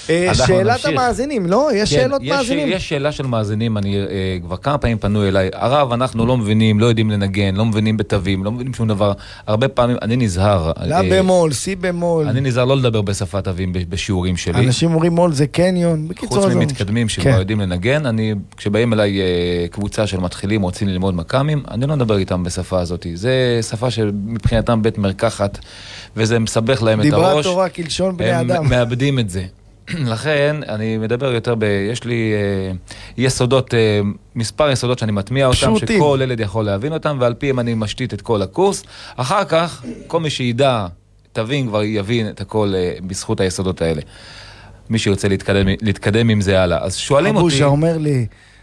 שאלת המאזינים, לא? יש שאלות מאזינים? יש שאלה של מאזינים, כבר כמה פעמים פנו אליי, הרב, אנחנו לא מבינים, לא יודעים לנגן, לא מבינים בתווים, לא מבינים שום דבר. הרבה פעמים, אני נזהר. לה במול, סי במול. אני נזהר לא לדבר בשפת תווים בשיעורים שלי. אנשים אומרים מול זה קניון, חוץ ממתקדמים שלא יודעים לנגן, כשבאים אליי קבוצה של מתחילים, רוצים ללמוד מקאמים, אני לא מדבר איתם בשפה הזאת. זה שפה שמבחינתם בית מרקחת, וזה מסבך להם את הראש. דיברה תורה כלשון בני אדם. הם מאבדים את זה. לכן, אני מדבר יותר יש לי יסודות, מספר יסודות שאני מטמיע אותם, שכל ילד יכול להבין אותם, ועל פיהם אני משתית את כל הקורס. אחר כך, כל מי שידע, תבין, כבר יבין את הכל בזכות היסודות האלה. מי שירצה להתקדם עם זה הלאה. אז שואלים אותי... חבושה אומר לי,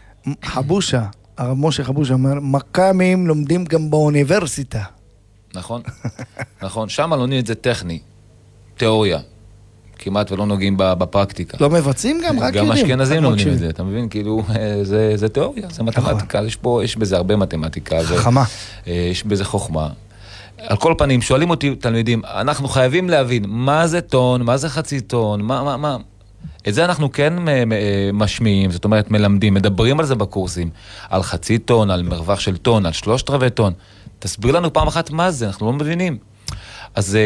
הרב משה חבושה אומר, מקאמים לומדים גם באוניברסיטה. נכון, נכון. שם לומדים את זה טכני, תיאוריה. כמעט ולא נוגעים בפרקטיקה. לא מבצעים גם, רק יודעים. גם אשכנזים לומדים את זה, אתה מבין? כאילו, זה תיאוריה, זה מתמטיקה, יש בזה הרבה מתמטיקה. חכמה. יש בזה חוכמה. על כל פנים, שואלים אותי תלמידים, אנחנו חייבים להבין מה זה טון, מה זה חצי טון, מה. את זה אנחנו כן משמיעים, זאת אומרת, מלמדים, מדברים על זה בקורסים, על חצי טון, על מרווח של טון, על 3/4 טון. תסביר לנו פעם אחת מה זה, אנחנו לא מבינים. אז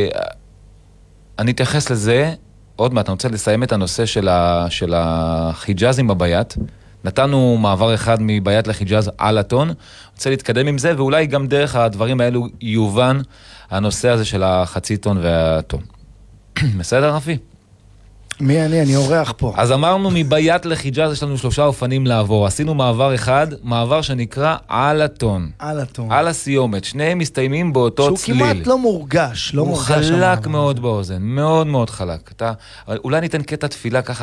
אני אתייחס לזה, עוד מעט, אני רוצה לסיים את הנושא של החיג'אזים בבית. נתנו מעבר אחד מבית לחיג'אז על הטון, רוצה להתקדם עם זה, ואולי גם דרך הדברים האלו יובן הנושא הזה של החצי טון והטון. בסדר, רפי? מי אני אורח פה. אז אמרנו מבית לחיג'אז יש לנו 3 אופנים לעבור. עשינו מעבר אחד, מעבר שנקרא על הטון. על הטון. על הסיומת. שניהם מסתיימים באותו צליל. שהוא כמעט לא מורגש. לא הוא מורגש חלק מאוד באוזן. מאוד מאוד חלק. אולי ניתן קטע תפילה ככה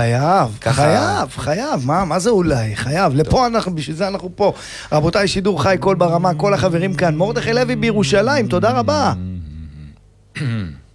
חייב. מה זה אולי? חייב. לפה בשביל זה אנחנו פה. רבותיי, שידור חי, כל ברמה, כל החברים כאן. מרדכי לוי בירושלים, תודה רבה.